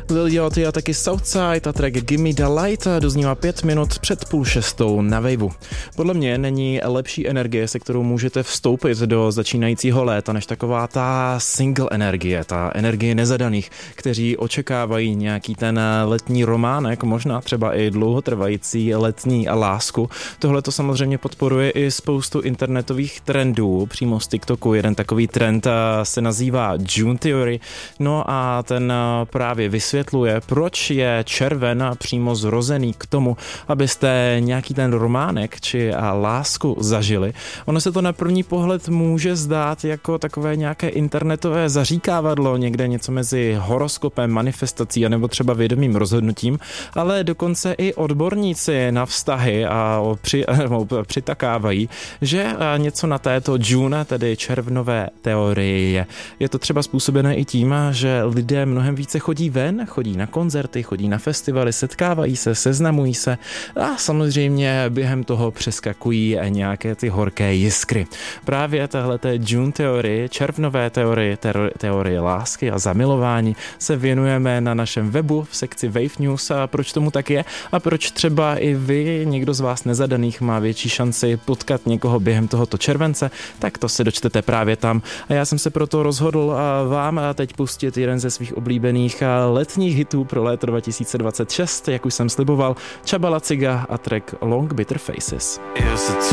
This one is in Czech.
Lil Yachty a taky Southside a track Gimme the Light doznívá 5 minut před 5:30 na Waveu. Podle mě není lepší energie, se kterou můžete vstoupit do začínajícího léta, než taková ta single energie, ta energie nezadaných, kteří očekávají nějaký ten letní románek, možná třeba i dlouhotrvající letní lásku. Tohle to samozřejmě podporuje i spoustu internetových trendů, přímo z TikToku. Jeden takový trend se nazývá June Theory, no a ten právě vysvětluje, proč je červen přímo zrozený k tomu, abyste nějaký ten románek či lásku zažili. Ono se to na první pohled může zdát jako takové nějaké internetové zaříkávadlo, někde něco mezi horoskopem, manifestací anebo třeba vědomým rozhodnutím, ale dokonce i odborníci na vztahy přitakávají, že něco na této June, tedy červnové teorii je. Je to třeba způsobené i tím, že lidé mnohem více chodí ven, chodí na koncerty, chodí na festivaly, setkávají se, seznamují se a samozřejmě během toho přeskakují nějaké ty horké jiskry. Právě téhleté June teorii, červnové teorie lásky a zamilování se věnujeme na našem webu v sekci Wave News a proč tomu tak je a proč třeba i vy, někdo z vás nezadaných, má větší šanci potkat někoho během tohoto července, tak to se dočtete právě tam. A já jsem se proto rozhodl vám teď pustit jeden ze svých oblíbených letních hitů pro léto 2026, jak už jsem sliboval, Chaba La Ciga a track Long Bitter Faces.